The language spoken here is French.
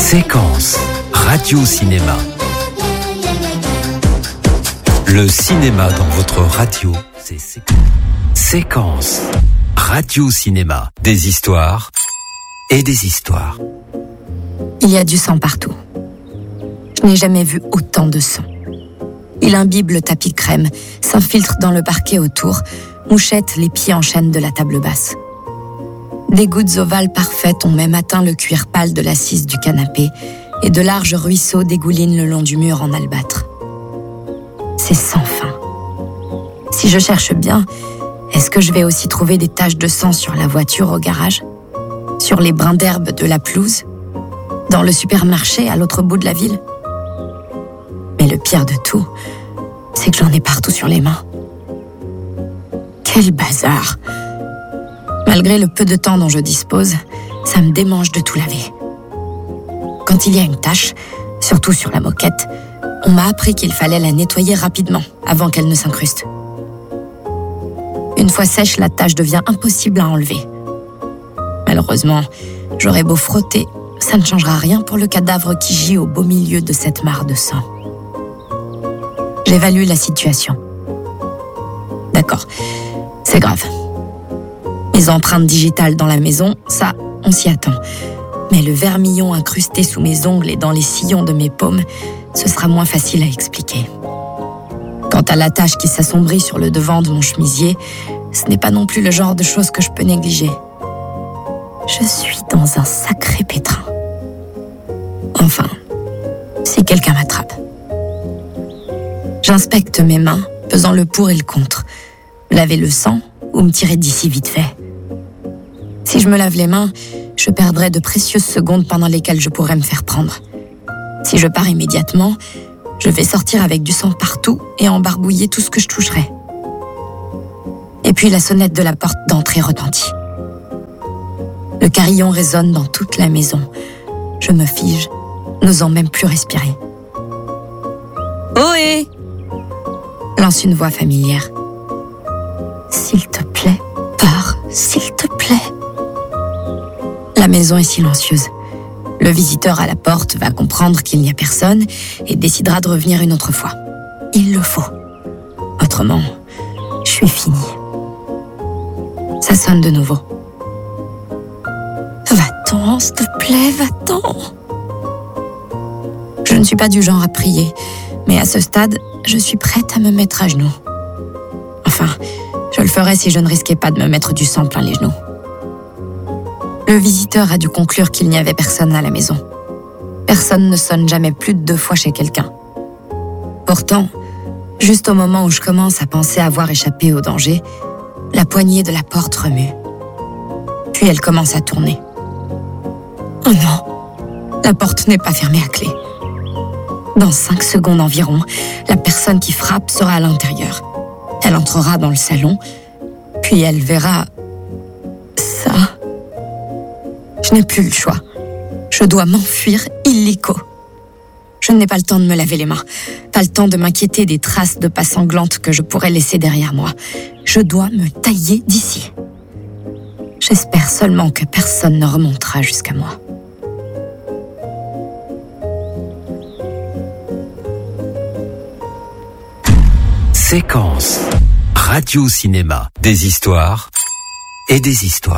Séquence radio-cinéma. Le cinéma dans votre radio, c'est Séquence radio-cinéma. Des histoires et des histoires. Il y a du sang partout. Je n'ai jamais vu autant de sang. Il imbibe le tapis crème, s'infiltre dans le parquet autour, mouchette les pieds en chaîne de la table basse. Des gouttes ovales parfaites ont même atteint le cuir pâle de l'assise du canapé et de larges ruisseaux dégoulinent le long du mur en albâtre. C'est sans fin. Si je cherche bien, est-ce que je vais aussi trouver des taches de sang sur la voiture au garage? Sur les brins d'herbe de la pelouse? Dans le supermarché à l'autre bout de la ville? Mais le pire de tout, c'est que j'en ai partout sur les mains. Quel bazar! Malgré le peu de temps dont je dispose, ça me démange de tout laver. Quand il y a une tache, surtout sur la moquette, on m'a appris qu'il fallait la nettoyer rapidement avant qu'elle ne s'incruste. Une fois sèche, la tache devient impossible à enlever. Malheureusement, j'aurais beau frotter, ça ne changera rien pour le cadavre qui gît au beau milieu de cette mare de sang. J'évalue la situation. D'accord, c'est grave. Les empreintes digitales dans la maison, ça, on s'y attend. Mais le vermillon incrusté sous mes ongles et dans les sillons de mes paumes, ce sera moins facile à expliquer. Quant à la tache qui s'assombrit sur le devant de mon chemisier, ce n'est pas non plus le genre de choses que je peux négliger. Je suis dans un sacré pétrin. Enfin, si quelqu'un m'attrape. J'inspecte mes mains, pesant le pour et le contre. Laver le sang ou me tirer d'ici vite fait. Si je me lave les mains, je perdrai de précieuses secondes pendant lesquelles je pourrais me faire prendre. Si je pars immédiatement, je vais sortir avec du sang partout et embarbouiller tout ce que je toucherai. Et puis la sonnette de la porte d'entrée retentit. Le carillon résonne dans toute la maison. Je me fige, n'osant même plus respirer. « Ohé !» lance une voix familière. « S'il te plaît, pars, s'il te plaît. » La maison est silencieuse. Le visiteur à la porte va comprendre qu'il n'y a personne et décidera de revenir une autre fois. Il le faut. Autrement, je suis finie. Ça sonne de nouveau. Va-t'en, s'il te plaît, va-t'en. Je ne suis pas du genre à prier, mais à ce stade, je suis prête à me mettre à genoux. Enfin, je le ferais si je ne risquais pas de me mettre du sang plein les genoux. Le visiteur a dû conclure qu'il n'y avait personne à la maison. Personne ne sonne jamais plus de 2 fois chez quelqu'un. Pourtant, juste au moment où je commence à penser avoir échappé au danger, la poignée de la porte remue. Puis elle commence à tourner. Oh non, la porte n'est pas fermée à clé. Dans 5 secondes environ, la personne qui frappe sera à l'intérieur. Elle entrera dans le salon, puis elle verra ça. Je n'ai plus le choix. Je dois m'enfuir illico. Je n'ai pas le temps de me laver les mains, pas le temps de m'inquiéter des traces de pas sanglantes que je pourrais laisser derrière moi. Je dois me tailler d'ici. J'espère seulement que personne ne remontera jusqu'à moi. Séquence radio-cinéma. Des histoires et des histoires.